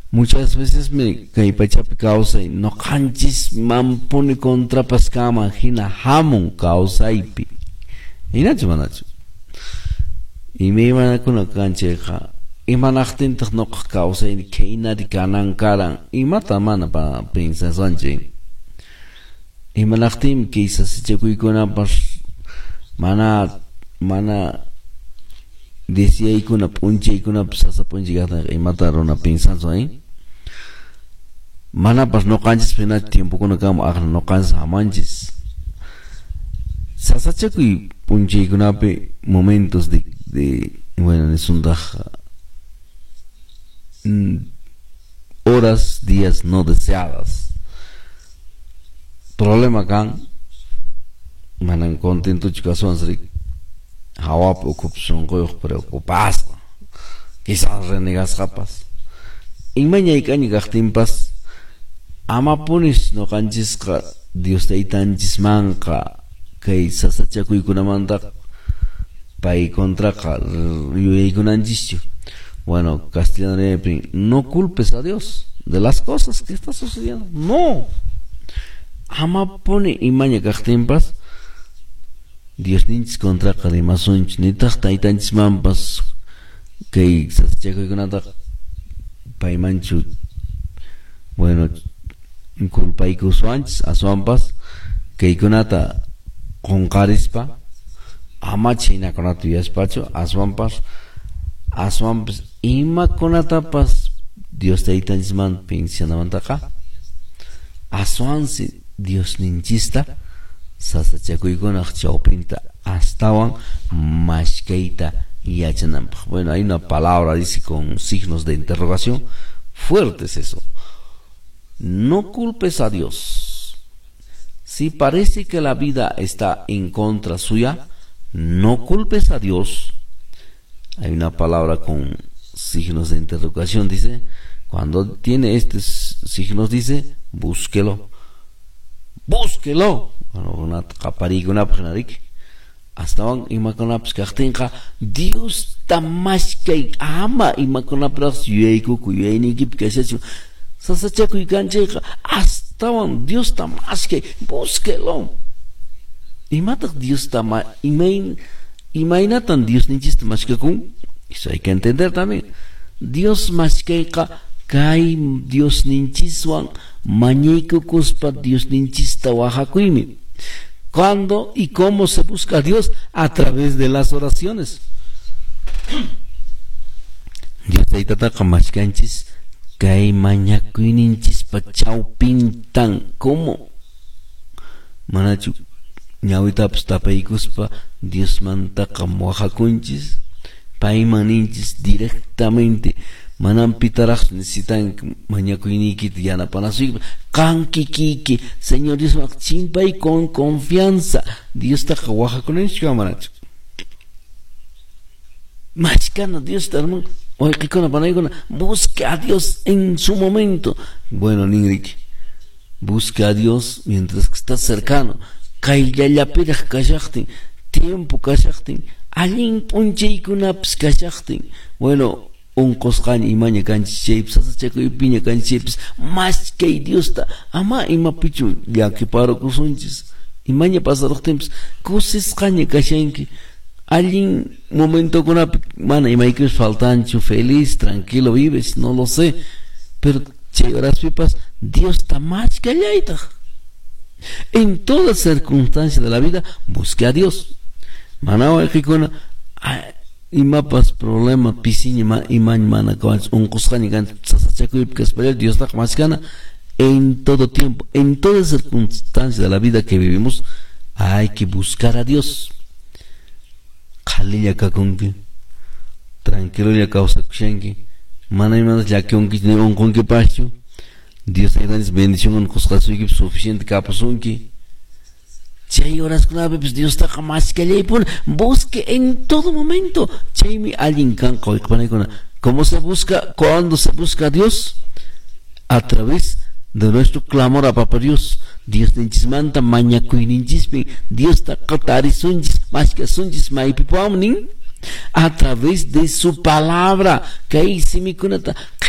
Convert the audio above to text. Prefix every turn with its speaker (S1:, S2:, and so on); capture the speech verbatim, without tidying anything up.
S1: Muchas veces me kaypachapi causa y no canchis mampuni contra pascama hina hamon causaipi. Inachu manachu. Y me iban a kuna cancheja. Y manachtintak no causa y que inari kanan karan. Y mata mana pa pensar sanche. Y manachtim que isas chekuikuna pas mana mana decía y kuna punche y kuna psasa punche gata y mataron a pensar ahí. Mana pas no canches pena tiempo kuna kam agna no canches amanches. Sasa chekui punche y kuna pe momentos de de bueno es un daja horas días no deseadas. Problema kan manan contento chicas ansri hawa preocupación ko preocupas quizás renegas capas inmaña y caña gachtimpas ama punis no canchis ka Dios te itanchis manca que sasacha kuikuna manda pai contra ka yueikunanchis. Bueno, castellano no culpes a Dios de las cosas que está sucediendo. No. Ama pone imaña gachtimpas Dios ninchis contra ka de masunch ni tachta itanchis mampas que sasacha kuikunata pai manchu. Bueno, culpa y cusuanchis asuampas que ikunata con carispa ama china conatu yaspacho asuampas asuampas ima conatapas Dios te itanchis pensionamantaka asuansi Dios ninchista sasachakuikunaq chawpinta astawan mashkeita yachanampa. Bueno, hay una palabra dice con signos de interrogación fuertes eso. No culpes a Dios. Si parece que la vida está en contra suya, no culpes a Dios. Hay una palabra con signos de interrogación, dice, cuando tiene estos signos, dice, búsquelo. Búsquelo. Bueno, una capariga, una pjenarik. Hasta van imakonapis kachtinka, Dios tamashkei ama imakonapras yueiku kuyeinikip kesechim. Sasachaku y cancheja, hasta un Dios está más que búsquelo. Y mata Dios está más, imagínate Dios ni chiste más que con, eso hay que entender también. Dios más que kai Dios ni chiswan, mañeco cuspa Dios ni chista wajakuimi. ¿Cuándo y cómo se busca a Dios? A través de las oraciones. Dios te itata más canchis. Kay mañakuininchis pachau pintan como manachu ñawitapas tapaykuspa Dios mantaka mojakunchis paymaninchis directamente manan pitaraj necesitan mañakuinikit yanapanasuypa kankikiki Señor Dios chimpay con confianza Dios taka wajakuninchis manachu machkana Dios tarman. Oye, busque a Dios en su momento. Bueno, Ningrik, busque a Dios mientras que estás cercano. Kaylallapiraj kashachtin, tiempo kashachtin, alin punchaykunapas kashachtin. Bueno, un coscan imaña canchipes, sasachaco y piña canchipes, más que Dios ta, ama ima pichu, ya que paro kusunchis. Imaña pasaron tiempos, kusis caña kashenki. Alguien momento con una mana y me faltancho feliz, tranquilo vives, no lo sé, pero llegarás pipas, Dios está más que allá. En todas circunstancias de la vida, busque a Dios. Manao el con y mapas problema pisciña y man mana con un coscan y gan sasachaco y que espera Dios está más gana en todo tiempo, en todas circunstancias de la vida que vivimos, hay que buscar a Dios. Khalilla kakunki tranquilo ya causa kushenki mana y mana ya que unki ni un kunki pacho Dios te da bendición con cosas suficiente capasunki chay horas con ave pues Dios está jamás que le pone busque en todo momento chay mi alguien can cómo se busca cuando se busca a Dios a través de nuestro clamor a Papá Dios. Dios ninchis manta maña kuininchis Dios ta katari sunchis más que sunchis maipipuamnin a través de su palabra que ahí si mi kunata